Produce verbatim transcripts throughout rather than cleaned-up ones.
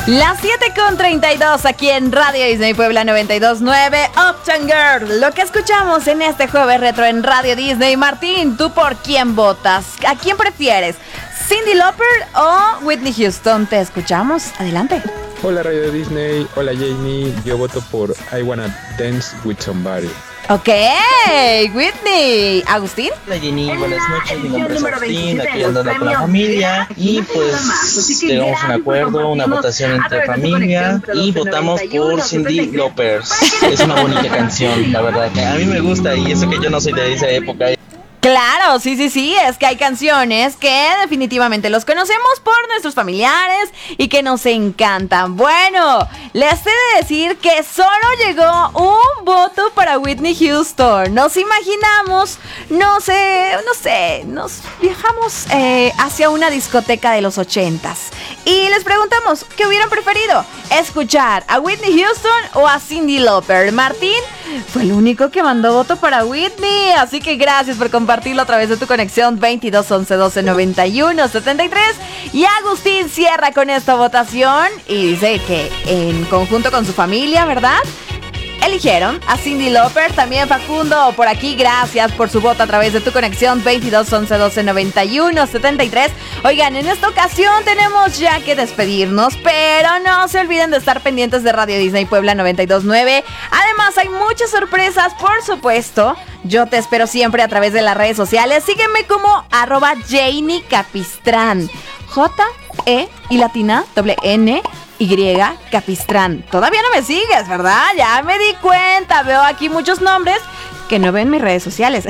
Las siete con treinta y dos aquí en Radio Disney Puebla noventa y dos punto nueve, Uptown Girl. Lo que escuchamos en este jueves retro en Radio Disney. Martín, ¿tú por quién votas? ¿A quién prefieres? ¿Cyndi Lauper o Whitney Houston? Te escuchamos. Adelante. Hola Radio Disney, hola Jamie. Yo voto por I Wanna Dance With Somebody. Ok, Whitney. ¿Agustín? Hola Jenny, buenas noches, mi nombre es Agustín, aquí andando con la familia y pues llegamos a un acuerdo, una votación entre familia y votamos por Cyndi Lauper. Es una bonita canción, la verdad, que a mí me gusta y eso que yo no soy de esa época. Claro, sí, sí, sí, es que hay canciones que definitivamente los conocemos por nuestros familiares y que nos encantan. Bueno, les he de decir que solo llegó un voto para Whitney Houston. Nos imaginamos, no sé, no sé, nos viajamos eh, hacia una discoteca de los ochentas y les preguntamos, ¿qué hubieran preferido? ¿Escuchar a Whitney Houston o a Cyndi Lauper? Martín fue el único que mandó voto para Whitney, así que gracias por compartirlo a través de tu conexión veintidós once doce noventa y uno setenta y tres. Y Agustín cierra con esta votación y dice que en conjunto con su familia, ¿verdad?, eligieron a Cyndi Lauper. También Facundo por aquí, gracias por su voto a través de tu conexión veintidós once doce noventa y uno setenta y tres. Oigan, en esta ocasión tenemos ya que despedirnos, pero no se olviden de estar pendientes de Radio Disney Puebla noventa y dos punto nueve. Además hay muchas sorpresas, por supuesto. Yo te espero siempre a través de las redes sociales. Sígueme como arroba Janie Capistrán, J E y latina doble N Y Capistrán. Todavía no me sigues, ¿verdad? Ya me di cuenta. Veo aquí muchos nombres que no ven mis redes sociales.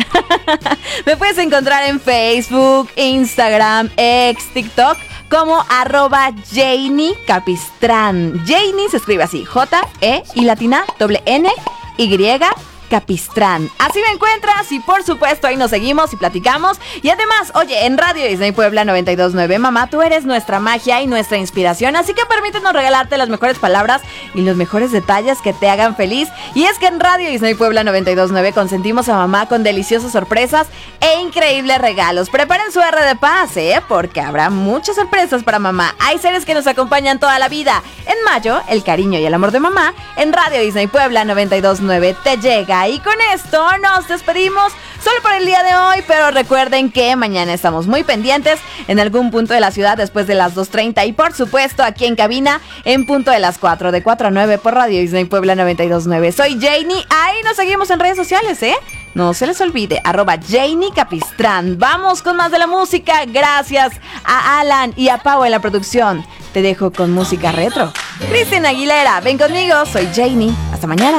Me puedes encontrar en Facebook, Instagram, X, TikTok como arroba Janie Capistrán. Janie se escribe así, J E y latina doble N Y Capistrán. Así me encuentras y por supuesto ahí nos seguimos y platicamos. Y además, oye, en Radio Disney Puebla noventa y dos punto nueve, mamá, tú eres nuestra magia y nuestra inspiración, así que permítenos regalarte las mejores palabras y los mejores detalles que te hagan feliz. Y es que en Radio Disney Puebla noventa y dos punto nueve consentimos a mamá con deliciosas sorpresas e increíbles regalos. Preparen su R de paz, ¿eh? Porque habrá muchas sorpresas para mamá. Hay seres que nos acompañan toda la vida. En mayo, el cariño y el amor de mamá en Radio Disney Puebla noventa y dos punto nueve te llega. Y con esto nos despedimos solo por el día de hoy, pero recuerden que mañana estamos muy pendientes en algún punto de la ciudad después de las dos treinta y por supuesto aquí en cabina en punto de las cuatro, de cuatro a nueve por Radio Disney Puebla noventa y dos punto nueve. Soy Janie, ahí nos seguimos en redes sociales, ¿eh? No se les olvide, arroba Janie Capistrán. Vamos con más de la música, gracias a Alan y a Pau en la producción. Te dejo con música retro. Cristina Aguilera, ven conmigo, soy Janie. Hasta mañana.